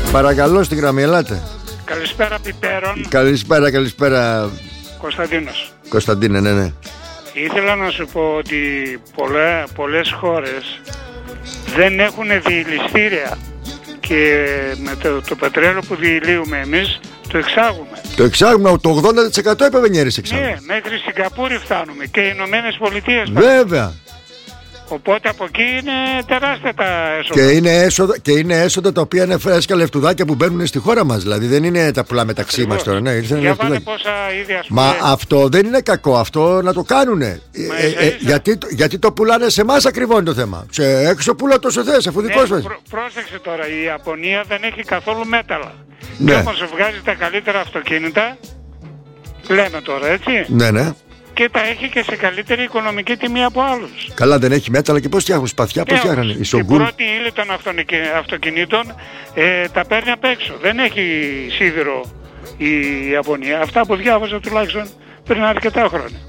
Παρακαλώ στην γραμμή, ελάτε. Καλησπέρα πιπέρων. Καλησπέρα. Κωνσταντίνος. Κωνσταντίνε, ναι. Ήθελα να σου πω ότι πολλές χώρες δεν έχουν διηληστήρια και με το πετρέλαιο που διηλύουμε εμείς το εξάγουμε. Το εξάγουμε, το 80% είπε Βενιέρης εξάγουμε. Ναι, μέχρι Σιγκαπούρη φτάνουμε και οι Ηνωμένες Πολιτείες. Βέβαια. Οπότε από εκεί είναι τεράστια τα έσοδα. Και είναι έσοδα τα οποία είναι φρέσκα λεφτουδάκια που μπαίνουν στη χώρα μας. Δηλαδή δεν είναι τα πουλά μεταξύ μας τώρα. Ναι, για πάνε πόσα είδη, ας πούμε. Μα αυτό δεν είναι κακό, αυτό να το κάνουνε. Γιατί το πουλάνε σε εμάς ακριβώς είναι το θέμα. Σε έξω πουλά τόσο θες, αφού δικός μας. Πρόσεξε τώρα, η Ιαπωνία δεν έχει καθόλου μέταλλα. Ναι. Και όμως βγάζει τα καλύτερα αυτοκίνητα, λέμε τώρα, έτσι. Ναι. Και τα έχει και σε καλύτερη οικονομική τιμή από άλλους. Καλά, δεν έχει μέταλλα και πώς φτιάχνουν σπαθιά, πώς φτιάχνουν. Η πρώτη ύλη των αυτοκινήτων τα παίρνει απ' έξω. Δεν έχει σίδηρο η Ιαπωνία. Αυτά που διάβαζα τουλάχιστον πριν αρκετά χρόνια.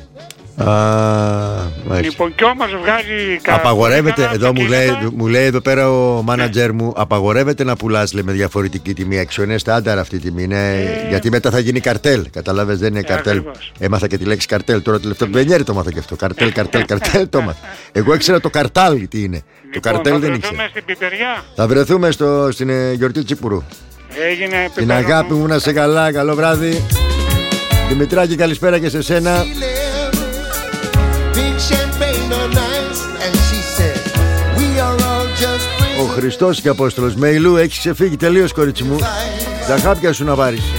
Λοιπόν, και όμως βγάζει. Απαγορεύεται, εδώ μου λέει εδώ πέρα ο μάνατζερ μου, απαγορεύεται να πουλάς με διαφορετική τιμή έξω. Είναι στάνταρ αυτή η τιμή. Γιατί μετά θα γίνει καρτέλ. Καταλάβες, δεν είναι καρτέλ. Ακριβώς. Έμαθα και τη λέξη καρτέλ. Τώρα τελευταίο του Βενιέρη το μάθα και αυτό. Καρτέλ το μάθα. Εγώ ήξερα το καρτάλι τι είναι. Λοιπόν, το καρτέλ δεν ήξερα. Θα βρεθούμε στην πιπεριά. Θα βρεθούμε στην γιορτή Τσίπουρου. Έγινε. Την αγάπη μου, να σε καλά, καλό βράδυ. Δημητράκη, καλησπέρα και σε σένα. Ο Χριστός και Απόστολος. Μεϊλού, έχεις ξεφύγει τελείως, κορίτσι μου. Τα χάπια σου να πάρεις.